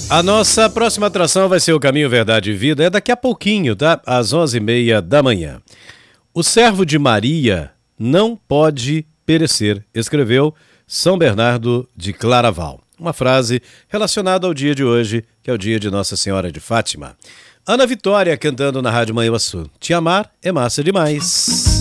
A nossa próxima atração vai ser o Caminho Verdade e Vida. É daqui a pouquinho, tá? Às 11h30 da manhã. O servo de Maria não pode perecer, escreveu São Bernardo de Claraval. Uma frase relacionada ao dia de hoje, que é o dia de Nossa Senhora de Fátima. Ana Vitória cantando na Rádio Manhuaçu. Te amar é massa demais.